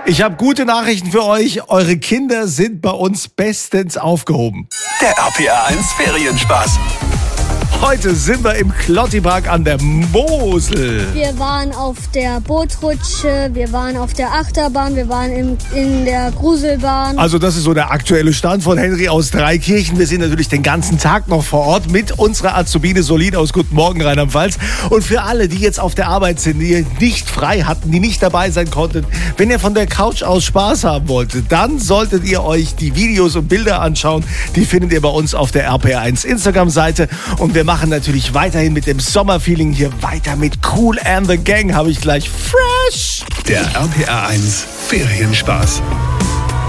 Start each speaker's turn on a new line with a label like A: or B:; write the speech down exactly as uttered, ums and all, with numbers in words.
A: Ich habe gute Nachrichten für euch. Eure Kinder sind bei uns bestens aufgehoben.
B: Der R P R eins Ferienspaß.
A: Heute sind wir im Klottipark an der Mosel.
C: Wir waren auf der Bootrutsche, wir waren auf der Achterbahn, wir waren im, in der Gruselbahn.
A: Also das ist so der aktuelle Stand von Henry aus Dreikirchen. Wir sind natürlich den ganzen Tag noch vor Ort mit unserer Azubine Solin aus Guten Morgen Rheinland-Pfalz. Und für alle, die jetzt auf der Arbeit sind, die nicht frei hatten, die nicht dabei sein konnten, wenn ihr von der Couch aus Spaß haben wolltet, dann solltet ihr euch die Videos und Bilder anschauen. Die findet ihr bei uns auf der R P R eins Instagram-Seite. Und wir machen natürlich weiterhin mit dem Sommerfeeling hier weiter mit Kool and the Gang. Habe ich gleich fresh.
B: Der R P R eins Ferienspaß.